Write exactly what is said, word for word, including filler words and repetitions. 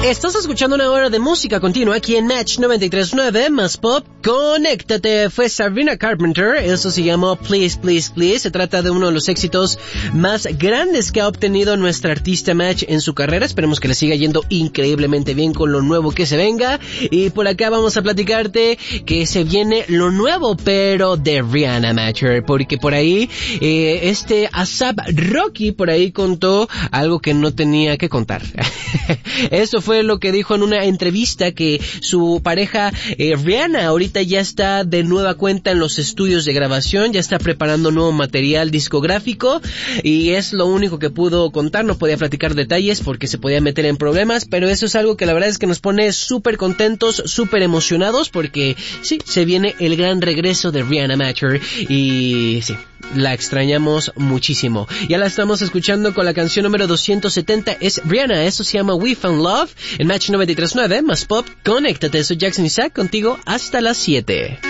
Estás escuchando una hora de música continua aquí en Match noventa y tres punto nueve, más pop. Conéctate. Fue Sabrina Carpenter. Eso se llamó Please, Please, Please. Se trata de uno de los éxitos más grandes que ha obtenido nuestra artista Match en su carrera. Esperemos que le siga yendo increíblemente bien con lo nuevo que se venga. Y por acá vamos a platicarte que se viene lo nuevo, pero de Rihanna, Matcher. Porque por ahí, eh, este A$AP Rocky por ahí contó algo que no tenía que contar. Eso fue lo que dijo en una entrevista, que su pareja eh, Rihanna ahorita ya está de nueva cuenta en los estudios de grabación, ya está preparando nuevo material discográfico y es lo único que pudo contar. No podía platicar detalles porque se podía meter en problemas, pero eso es algo que la verdad es que nos pone súper contentos, súper emocionados, porque sí, se viene el gran regreso de Rihanna, Matcher, y sí, la extrañamos muchísimo. Ya la estamos escuchando con la canción número doscientos setenta, es Rihanna, eso se llama We Found Love, en Match noventa y tres punto nueve, más pop. Conéctate, soy Jackson Isaac, contigo hasta las siete.